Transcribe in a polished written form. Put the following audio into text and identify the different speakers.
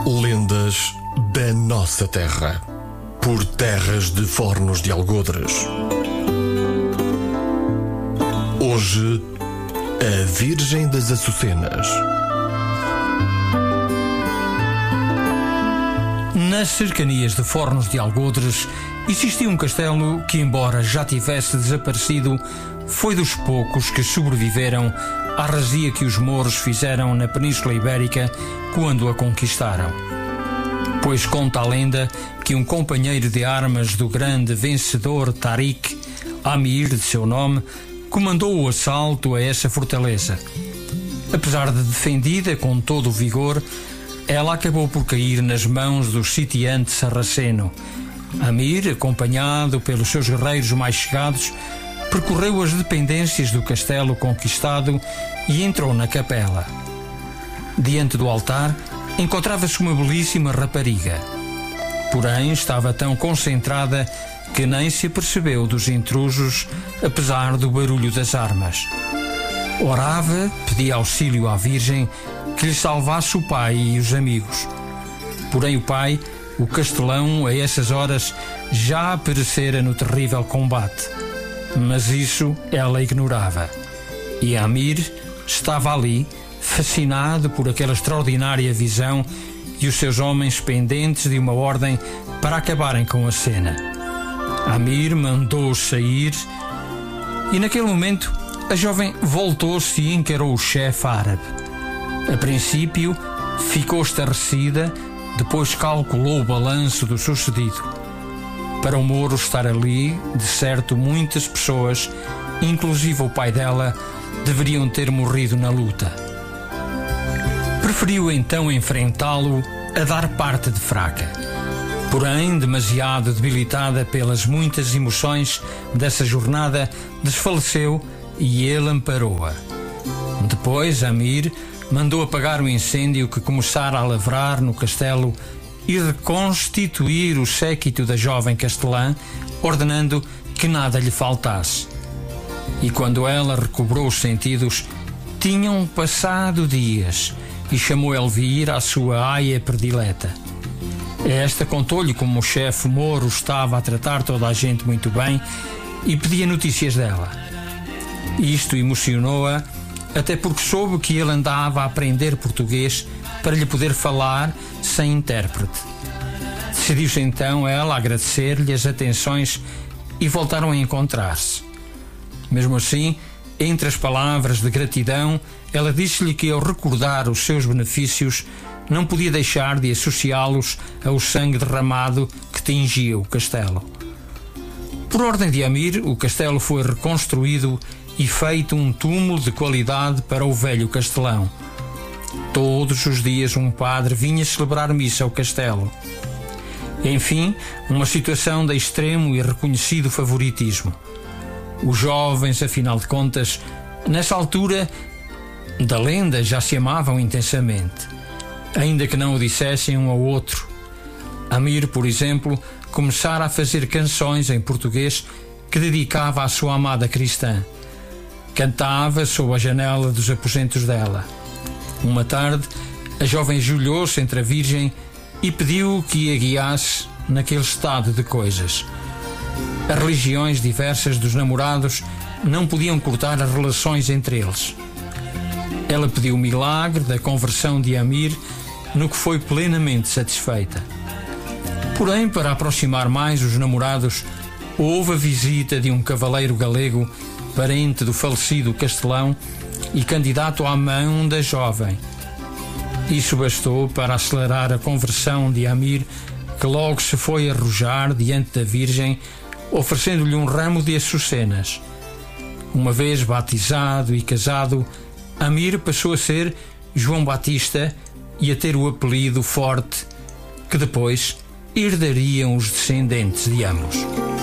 Speaker 1: Lendas da nossa terra, por terras de Fornos de Algodres. Hoje, a Virgem das Açucenas.
Speaker 2: Nas cercanias de Fornos de Algodres existia um castelo que, embora já tivesse desaparecido, foi dos poucos que sobreviveram à razia que os mouros fizeram na Península Ibérica quando a conquistaram. Pois conta a lenda que um companheiro de armas do grande vencedor Tarik, Amir de seu nome, comandou o assalto a essa fortaleza. Apesar de defendida com todo o vigor, ela acabou por cair nas mãos do sitiante sarraceno. Amir, acompanhado pelos seus guerreiros mais chegados, percorreu as dependências do castelo conquistado e entrou na capela. Diante do altar encontrava-se uma belíssima rapariga. Porém, estava tão concentrada que nem se apercebeu dos intrusos, apesar do barulho das armas. Orava, pedia auxílio à Virgem que lhe salvasse o pai e os amigos. Porém o pai, o castelão, a essas horas, já perecera no terrível combate. Mas isso ela ignorava. E Amir estava ali, fascinado por aquela extraordinária visão e os seus homens pendentes de uma ordem para acabarem com a cena. Amir mandou-os sair e naquele momento a jovem voltou-se e encarou o chefe árabe. A princípio ficou estarrecida, depois calculou o balanço do sucedido. Para o mouro estar ali, de certo muitas pessoas, inclusive o pai dela, deveriam ter morrido na luta. Preferiu então enfrentá-lo a dar parte de fraca. Porém, demasiado debilitada pelas muitas emoções dessa jornada, desfaleceu e ele amparou-a. Depois, Amir mandou apagar o incêndio que começara a lavrar no castelo e reconstituir o séquito da jovem castelã, ordenando que nada lhe faltasse. E quando ela recobrou os sentidos, tinham passado dias e chamou Elvira, a sua aia predileta. Esta contou-lhe como o chefe mouro estava a tratar toda a gente muito bem e pedia notícias dela. Isto emocionou-a, até porque soube que ele andava a aprender português para lhe poder falar sem intérprete. Decidiu-se então ela a agradecer-lhe as atenções e voltaram a encontrar-se. Mesmo assim, entre as palavras de gratidão, ela disse-lhe que ao recordar os seus benefícios não podia deixar de associá-los ao sangue derramado que tingia o castelo. Por ordem de Amir, o castelo foi reconstruído e feito um túmulo de qualidade para o velho castelão. Todos os dias um padre vinha celebrar missa ao castelo. Enfim, uma situação de extremo e reconhecido favoritismo. Os jovens, afinal de contas, nessa altura da lenda já se amavam intensamente, ainda que não o dissessem um ao outro. Amir, por exemplo, começara a fazer canções em português que dedicava à sua amada cristã. Cantava sob a janela dos aposentos dela. Uma tarde, a jovem ajoelhou-se entre a Virgem e pediu que a guiasse naquele estado de coisas. As religiões diversas dos namorados não podiam cortar as relações entre eles. Ela pediu o milagre da conversão de Amir, no que foi plenamente satisfeita. Porém, para aproximar mais os namorados, houve a visita de um cavaleiro galego, parente do falecido castelão e candidato à mão da jovem. Isso bastou para acelerar a conversão de Amir, que logo se foi arrojar diante da Virgem, oferecendo-lhe um ramo de açucenas. Uma vez batizado e casado, Amir passou a ser João Batista e a ter o apelido forte que depois herdariam os descendentes de ambos.